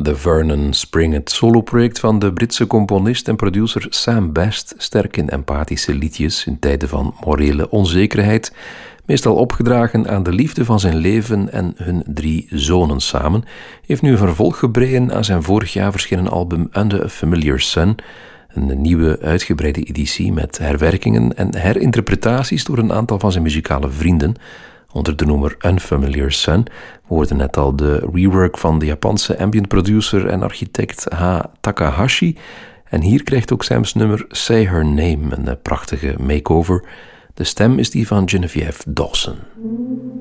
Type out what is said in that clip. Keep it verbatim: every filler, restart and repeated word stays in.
The Vernon Spring, het soloproject van de Britse componist en producer Sam Best, sterk in empathische liedjes in tijden van morele onzekerheid, meestal opgedragen aan de liefde van zijn leven en hun drie zonen samen, heeft nu een vervolg gebreien aan zijn vorig jaar verschenen album Under a Familiar Sun, een nieuwe uitgebreide editie met herwerkingen en herinterpretaties door een aantal van zijn muzikale vrienden, onder de noemer Unfamiliar Sun. We hoorden net al de rework van de Japanse ambient producer en architect H. Takahashi. En hier krijgt ook Sam's nummer Say Her Name een prachtige makeover. De stem is die van Genevieve Dawson.